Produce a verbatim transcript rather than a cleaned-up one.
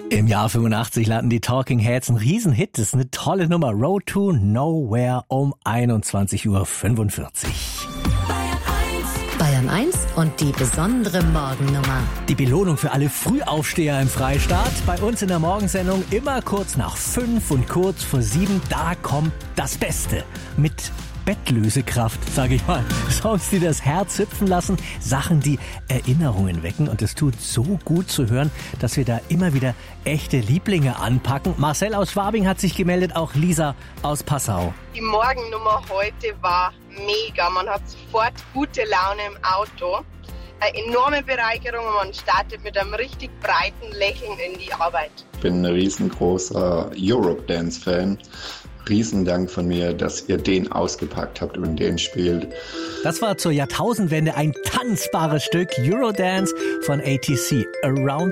Im Jahr fünfundachtzig landen die Talking Heads, ein Riesenhit, das ist eine tolle Nummer. Road to Nowhere um einundzwanzig Uhr fünfundvierzig. Bayern eins und die besondere Morgennummer. Die Belohnung für alle Frühaufsteher im Freistaat. Bei uns in der Morgensendung immer kurz nach fünf und kurz vor sieben. Da kommt das Beste mit Bettlösekraft, sage ich mal. Songs, die das Herz hüpfen lassen, Sachen, die Erinnerungen wecken. Und es tut so gut zu hören, dass wir da immer wieder echte Lieblinge anpacken. Marcel aus Schwabing hat sich gemeldet, auch Lisa aus Passau. Die Morgennummer heute war mega. Man hat sofort gute Laune im Auto. Eine enorme Bereicherung und man startet mit einem richtig breiten Lächeln in die Arbeit. Ich bin ein riesengroßer Eurodance-Fan. Riesendank von mir, dass ihr den ausgepackt habt und den spielt. Das war zur Jahrtausendwende ein tanzbares Stück, Eurodance von A T C, Around